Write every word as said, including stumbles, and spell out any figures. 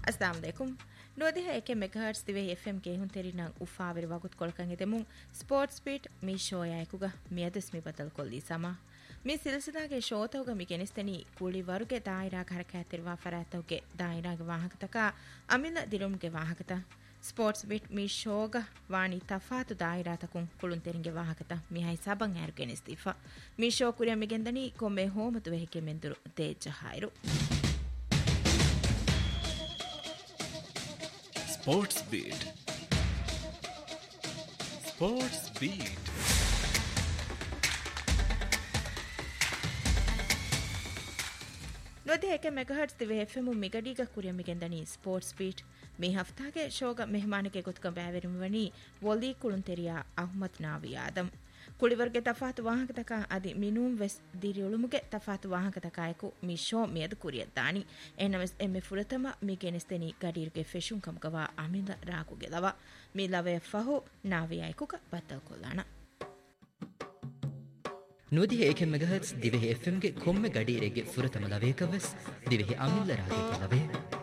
अस्सलाम वालेकुम नोदे है के मेगाहर्ट्ज दिवे एफएम के हुन तेरी नंग उफावर वगुत कोलकंग एतेमु स्पोर्ट्स बीट मी शो यायकुगा मियदस मी बदल कोल्ली समा मी सिलसिला के शो तोगा मी केनिस्तनी कुली वरुगे दायरा घर कहतिरवा फरातोगे दायरा गे वाहकतका अमिल दिरुम गे वाहकता स्पोर्ट्स बीट मी शोगा वाणी तफातु दायरा तकुं कुलुन तेरिंगे वाहकता मी हई सबं यार केनिस्तिफा मी शो कुरिया मी गेंदनी कोमे होमतु वेहके मेंदुරු तेज हायरू Sports Beat. Sports Beat. नोदे है के मेगाहर्ट्ज दिवे एफएम मिगडीगा कुरिया मिगेंदनी स्पोर्ट्स बीट मे हफ्ता के शोगा मेहमान के गुतक बैवेरिम वनी वोली कुलुन तेरिया अहमद नावी आदम ಕುಳಿವರ್ಗೆ ತಫಾತು ವಾಹಕತಕ ಅದಿ ಮಿನೂಂ ವೆಸ್ ದಿರಿಯುಳುಮುಗೆ ತಫಾತು ವಾಹಕತಕಾಯಕು ಮಿ ಶೋ ಮಿಯದ ಕುರಿಯದ್ದಾನಿ ಎನ್ನವೆಸ್ ಎಮ್ಮೆ ಫುರತಮ ಮಿ ಗೆನೆಸ್ತೆನಿ ಗಡೀರ್ಗೆ ಫೆಶುಂ ಕಮಗವ ಅಮಿಂದ ರಾಕುಗೆ ಲವ ಮಿ ಲವೆ ಫಹು ನಾವಿಯಾಯಕುಕ ಬತ್ತಲ್ ಕೊಲ್ಲಾಣ ನುದಿ ಏಕೆ ಮೆಗಾಹರ್ಟ್ಸ್ ದಿವೆಹಿ ಎಫ್ಎಂ ಗೆ ಕೊಮ್ಮೆ ಗಡೀರೆಗೆ ಫುರತಮ ಲವೇಕವೆಸ್ ದಿವೆಹಿ ಅಮಿಂದ ರಾಗೆ ಲವೆ